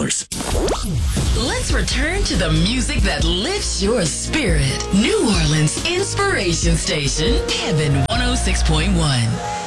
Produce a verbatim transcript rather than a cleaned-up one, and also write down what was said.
dollars. Let's return to the music that lifts your spirit. New Orleans Inspiration Station, Heaven one oh six point one.